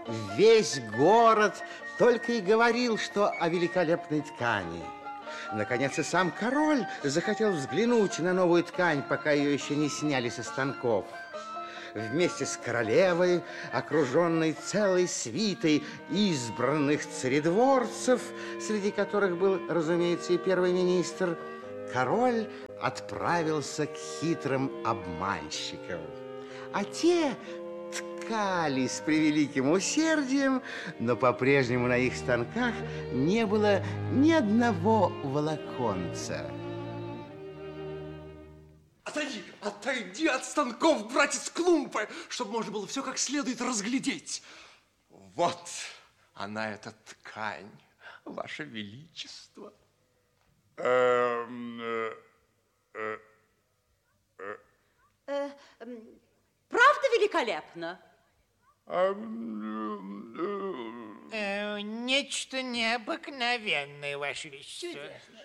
Весь город только и говорил, что о великолепной ткани. Наконец и сам король захотел взглянуть на новую ткань, пока ее еще не сняли со станков. Вместе с королевой, окруженной целой свитой избранных царедворцев, среди которых был, разумеется, и первый министр, король отправился к хитрым обманщикам. А те ткали с превеликим усердием, но по-прежнему на их станках не было ни одного волоконца. Отойди от станков, братец Клумпы, чтобы можно было все как следует разглядеть. Вот она, эта ткань, Ваше Величество. Правда великолепно? Нечто необыкновенное, Ваше Величество.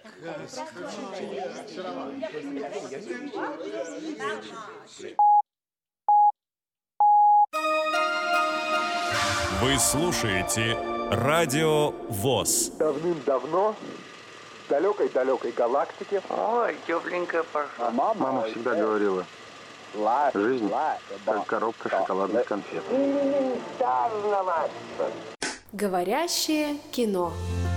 Вы слушаете Радио ВОС. Давным-давно в далекой-далекой галактике. Ой, тепленько пошло. Мама всегда говорила, жизнь как коробка шоколадных конфет. Говорящее кино.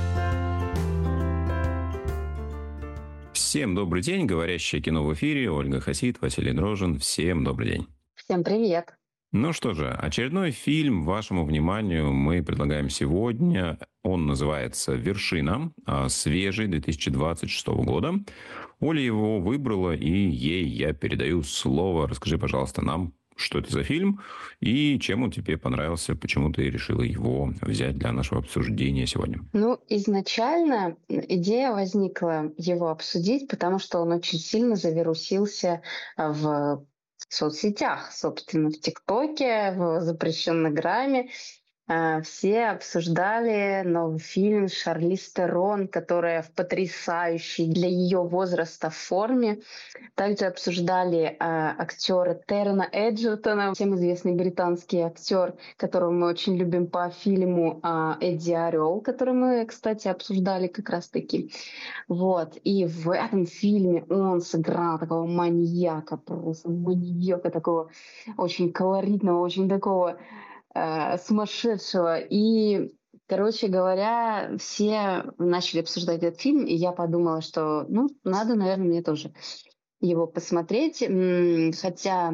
Всем добрый день. Говорящее кино в эфире. Ольга Хасид, Василий Дрожжин. Всем добрый день. Всем привет. Ну что же, очередной фильм вашему вниманию мы предлагаем сегодня. Он называется «Вершина», свежий, 2026 года. Оля его выбрала, и ей я передаю слово. Расскажи, пожалуйста, нам, что это за фильм и чем он тебе понравился, почему ты решила его взять для нашего обсуждения сегодня. Ну, изначально идея возникла его обсудить, потому что он очень сильно завирусился в соцсетях, собственно, в ТикТоке, в запрещенной грамме. Все обсуждали новый фильм Шарлиз Терон, которая в потрясающей для ее возраста форме. Также обсуждали актера Террена Эджертона, всем известный британский актер, которого мы очень любим по фильму «Эдди Орел», который мы, кстати, обсуждали как раз-таки. Вот. И в этом фильме он сыграл такого маньяка, просто маньяка такого очень колоритного, очень такого сумасшедшего. И, короче говоря, все начали обсуждать этот фильм, и я подумала, что, надо, наверное, мне тоже его посмотреть. Хотя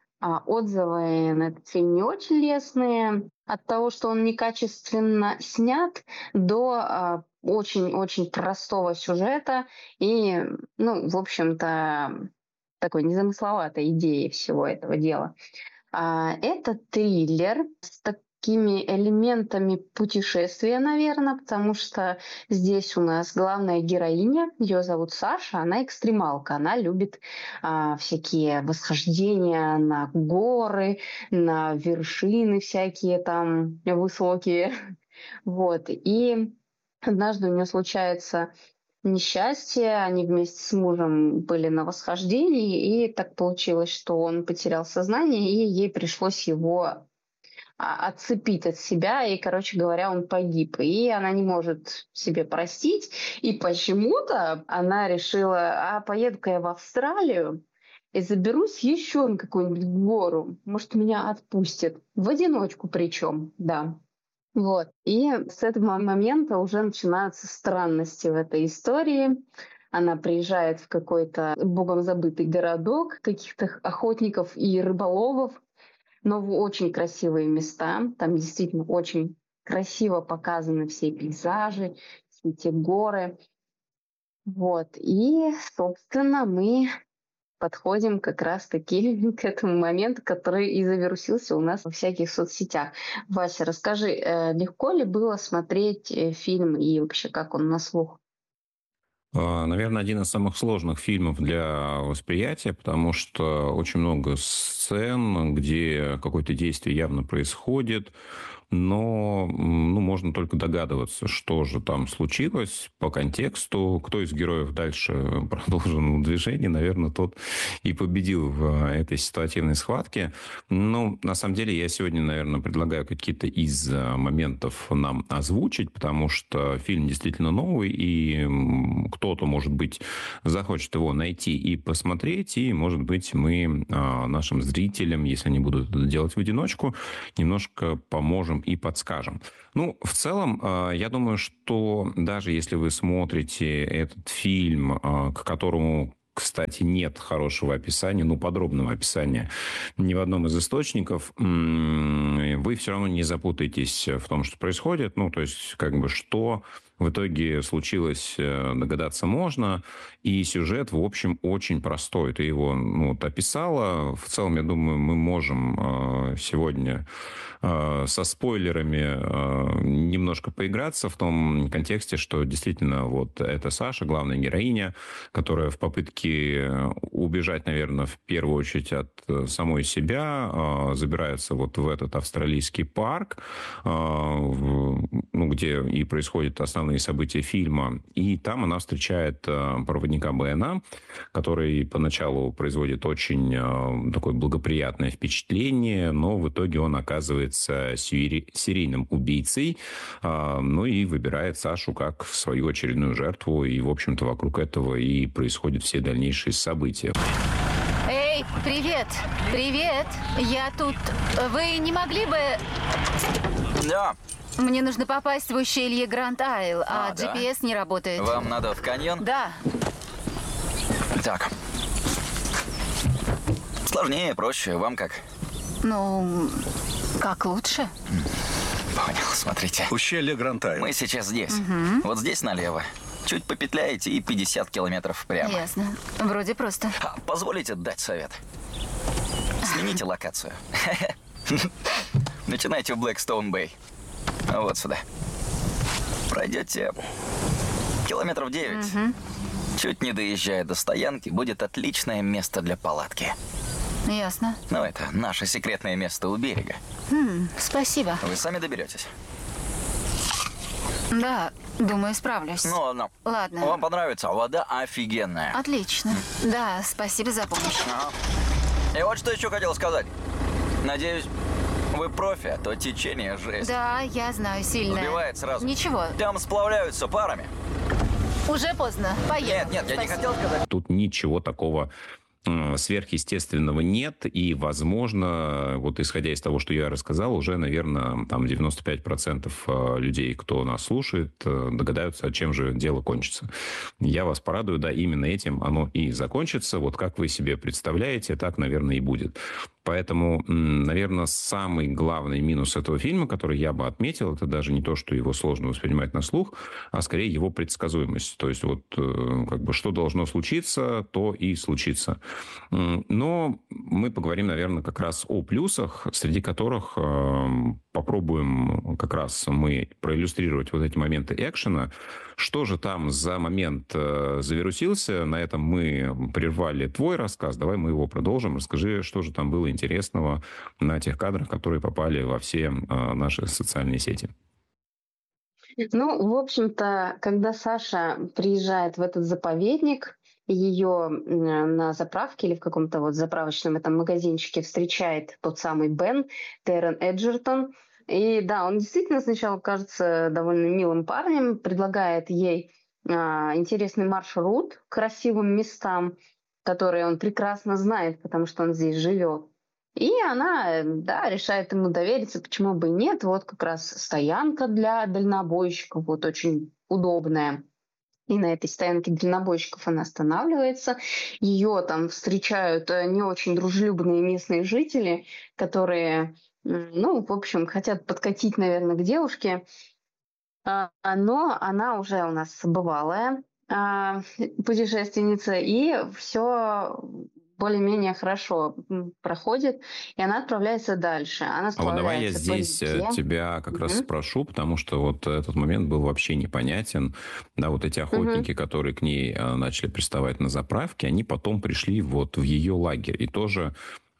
отзывы на этот фильм не очень лестные. От того, что он некачественно снят, до очень-очень простого сюжета и, в общем-то, такой незамысловатой идеи всего этого дела. Это триллер с такими элементами путешествия, наверное, потому что здесь у нас главная героиня, ее зовут Саша, она экстремалка, она любит всякие восхождения на горы, на вершины всякие там высокие. Вот. И однажды у нее случается несчастье, они вместе с мужем были на восхождении, и так получилось, что он потерял сознание, и ей пришлось его отцепить от себя, и, короче говоря, он погиб. И она не может себе простить, и почему-то она решила, поеду-ка я в Австралию и заберусь еще на какую-нибудь гору, может, меня отпустят, в одиночку причем, да. Вот. И с этого момента уже начинаются странности в этой истории. Она приезжает в какой-то богом забытый городок каких-то охотников и рыболовов, но в очень красивые места. Там действительно очень красиво показаны все пейзажи, все эти горы. Вот. И, собственно, мы подходим как раз-таки к этому моменту, который и завирусился у нас во всяких соцсетях. Вася, расскажи, легко ли было смотреть фильм и вообще как он на слух? Наверное, один из самых сложных фильмов для восприятия, потому что очень много сцен, где какое-то действие явно происходит. но можно только догадываться, что же там случилось по контексту, кто из героев дальше продолжил движение, наверное, тот и победил в этой ситуативной схватке. Но на самом деле я сегодня, наверное, предлагаю какие-то из моментов нам озвучить, потому что фильм действительно новый, и кто-то, может быть, захочет его найти и посмотреть, и, может быть, мы нашим зрителям, если они будут это делать в одиночку, немножко поможем и подскажем. В целом, я думаю, что даже если вы смотрите этот фильм, к которому, кстати, нет хорошего описания, подробного описания ни в одном из источников, вы все равно не запутаетесь в том, что происходит. То есть, что в итоге случилось, догадаться можно. И сюжет, в общем, очень простой. Ты его описала. В целом, я думаю, мы можем сегодня со спойлерами немножко поиграться в том контексте, что действительно это Саша, главная героиня, которая в попытке убежать, наверное, в первую очередь от самой себя, забирается в этот австралийский парк, где и происходят основные события фильма. И там она встречает проводника Бена, который поначалу производит очень такое благоприятное впечатление, но в итоге он оказывается серийным убийцей, и выбирает Сашу как свою очередную жертву, и, в общем-то, вокруг этого и происходят все дальнейшие события. Эй, привет! Привет! Я тут... Вы не могли бы... Да. Мне нужно попасть в ущелье Гранд-Айл, а GPS не работает. Вам надо в каньон? Да. Так. Сложнее, проще. Вам как? Как лучше? Понял, смотрите. Ущелье Гранд-Айл. Мы сейчас здесь. Вот здесь налево. Чуть попетляете и 50 километров прямо. Ясно. Вроде просто. Позволите дать совет? Смените локацию. Начинайте в Блэкстоун-Бэй. Вот сюда. Пройдете километров 9. Чуть не доезжая до стоянки, будет отличное место для палатки. Ясно. Это наше секретное место у берега. Спасибо. Вы сами доберетесь? Да, думаю, справлюсь. Ладно. Вам понравится, вода офигенная. Отлично. Да, спасибо за помощь. И вот что еще хотел сказать. Надеюсь, вы профи, а то течение жесть. Да, я знаю, сильно. Убивает сразу. Ничего. Там сплавляются парами. Уже поздно. Поехали. Нет, я не хотел сказать. Тут ничего такого сверхъестественного нет, и, возможно, исходя из того, что я рассказал, уже, наверное, 95% людей, кто нас слушает, догадаются, чем же дело кончится. Я вас порадую, да, именно этим оно и закончится. Как вы себе представляете, так, наверное, и будет. Поэтому, наверное, самый главный минус этого фильма, который я бы отметил, это даже не то, что его сложно воспринимать на слух, а скорее его предсказуемость. То есть, что должно случиться, то и случится. Но мы поговорим, наверное, как раз о плюсах, среди которых попробуем как раз мы проиллюстрировать эти моменты экшена. Что же там за момент завирусился? На этом мы прервали твой рассказ. Давай мы его продолжим. Расскажи, что же там было интересного на тех кадрах, которые попали во все наши социальные сети. В общем-то, когда Саша приезжает в этот заповедник, ее на заправке или в каком-то заправочном этом магазинчике встречает тот самый Бен, Террен Эджертон. И да, он действительно сначала кажется довольно милым парнем, предлагает ей интересный маршрут к красивым местам, которые он прекрасно знает, потому что он здесь живет. И она, решает ему довериться, почему бы и нет. Как раз стоянка для дальнобойщиков, очень удобная. И на этой стоянке дальнобойщиков она останавливается. Ее там встречают не очень дружелюбные местные жители, которые, в общем, хотят подкатить, наверное, к девушке. Но она уже у нас бывалая путешественница, и все более-менее хорошо проходит, и она отправляется дальше. Давай я здесь тебя как раз спрошу, потому что этот момент был вообще непонятен. Да, эти охотники, которые к ней начали приставать на заправке, они потом пришли в ее лагерь. И тоже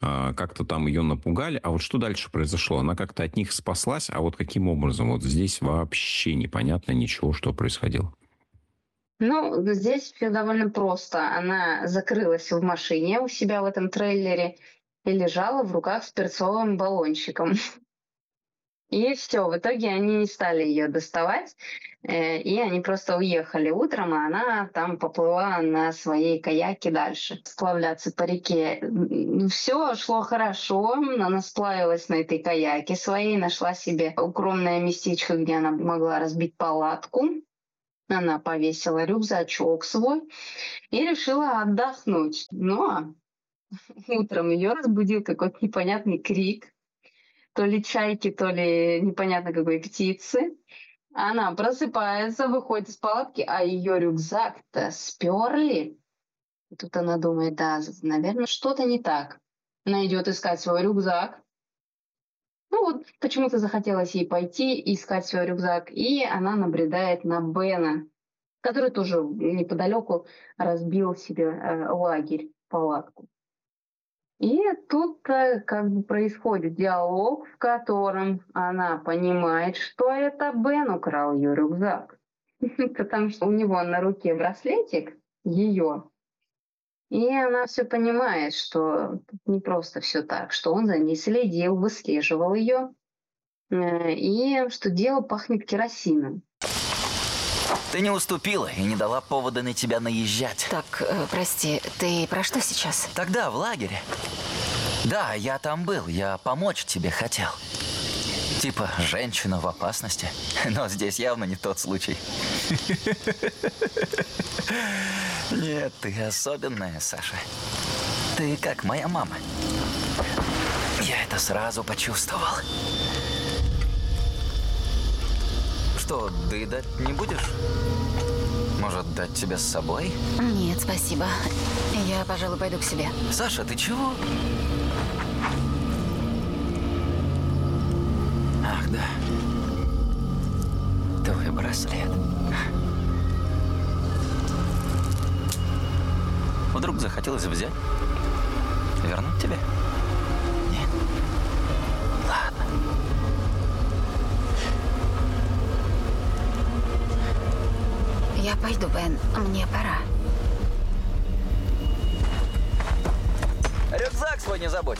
как-то там ее напугали. А вот что дальше произошло? Она как-то от них спаслась, а вот каким образом? Вот здесь вообще непонятно ничего, что происходило. Ну, здесь все довольно просто. Она закрылась в машине у себя в этом трейлере и лежала в руках с перцовым баллончиком. И все, в итоге они не стали ее доставать, и они просто уехали утром, а она там поплыла на своей каяке дальше, сплавляться по реке. Все шло хорошо, она сплавилась на этой каяке своей, нашла себе укромное местечко, где она могла разбить палатку. Она повесила рюкзачок свой и решила отдохнуть. Но утром ее разбудил какой-то непонятный крик. То ли чайки, то ли непонятно какой птицы. Она просыпается, выходит из палатки, а ее рюкзак-то сперли. И тут она думает, да, наверное, что-то не так. Она идет искать свой рюкзак. Ну вот почему-то захотелось ей пойти искать свой рюкзак. И она набредает на Бена, который тоже неподалеку разбил себе лагерь, палатку. И тут как бы происходит диалог, в котором она понимает, что это Бен украл ее рюкзак. Потому что у него на руке браслетик ее. И она все понимает, что не просто все так, что он за ней следил, выслеживал ее, и что дело пахнет керосином. Ты не уступила и не дала повода на тебя наезжать. Так, прости, ты про что сейчас? Тогда в лагере. Да, я там был, я помочь тебе хотел. Типа женщина в опасности. Но здесь явно не тот случай. Нет, ты особенная, Саша. Ты как моя мама. Я это сразу почувствовал. Что, доедать не будешь? Может, дать тебя с собой? Нет, спасибо. Я, пожалуй, пойду к себе. Саша, ты чего? Ах, да. Твой браслет. Вдруг захотелось взять? Вернуть тебе? Нет? Ладно. Я пойду, Бен. Мне пора. Рюкзак свой не забудь.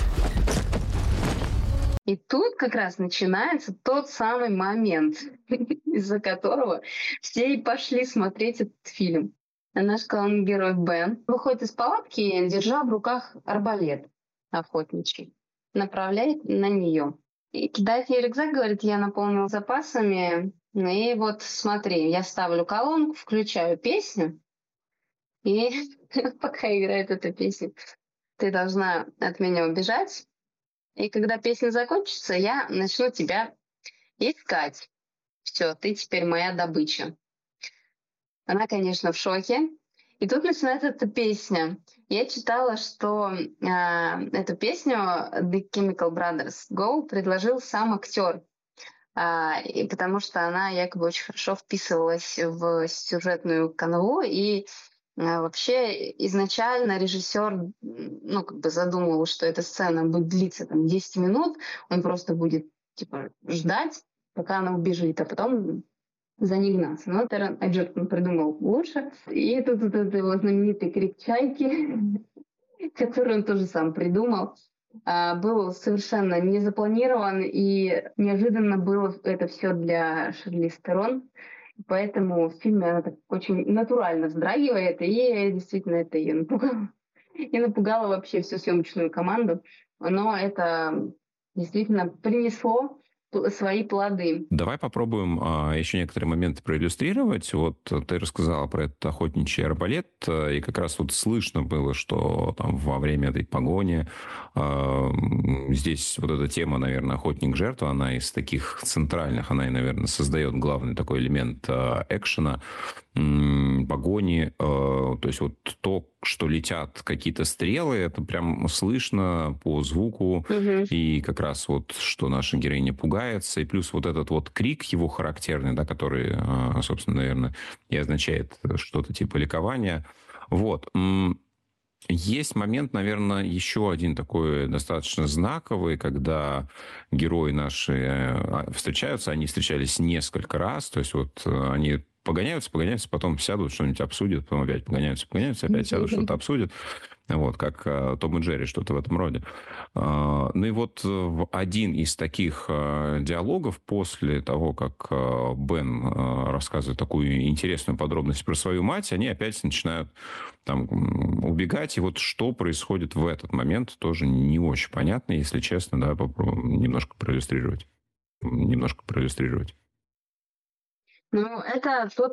И тут как раз начинается тот самый момент, из-за которого все и пошли смотреть этот фильм. Наш главный герой Бен выходит из палатки, держа в руках арбалет охотничий, направляет на нее. И кидает ей рюкзак, говорит, я наполнил запасами. И вот смотри, я ставлю колонку, включаю песню, и пока играет эта песня, ты должна от меня убежать. И когда песня закончится, я начну тебя искать. Все, ты теперь моя добыча. Она, конечно, в шоке. И тут начинается эта песня. Я читала, что эту песню The Chemical Brothers Go предложил сам актер. И потому что она якобы очень хорошо вписывалась в сюжетную канву. И вообще изначально режиссер задумывал, что эта сцена будет длиться 10 минут. Он просто будет ждать, пока она убежит, а потом за ней гнаться. Но Террен Эджертон придумал лучше. И тут этот его знаменитый крик чайки, который он тоже сам придумал, был совершенно не запланирован, и неожиданно было это все для Шарлиз Терон. Поэтому в фильме она так очень натурально вздрагивает, и действительно это ее напугало. И напугало вообще всю съемочную команду. Но это действительно принесло свои плоды. Давай попробуем еще некоторые моменты проиллюстрировать. Вот ты рассказала про этот охотничий арбалет, и как раз вот слышно было, что там во время этой погони здесь вот эта тема, наверное, охотник-жертва, она из таких центральных, она, наверное, создает главный такой элемент экшена, погони, то есть вот то, что летят какие-то стрелы, это прям слышно по звуку, и как раз вот, что наша героиня пугается, и плюс вот этот вот крик его характерный, да, который, собственно, наверное, и означает что-то типа ликования. Вот. Есть момент, наверное, еще один такой достаточно знаковый, когда герои наши встречаются, они встречались несколько раз, то есть вот они погоняются, потом сядут, что-нибудь обсудят, потом опять погоняются, опять сядут, что-то обсудят. Вот, как Том и Джерри, что-то в этом роде. Ну и вот один из таких диалогов после того, как Бен рассказывает такую интересную подробность про свою мать, они опять начинают там убегать. И вот что происходит в этот момент, тоже не очень понятно, если честно, да, попробуем немножко проиллюстрировать. Ну, это тот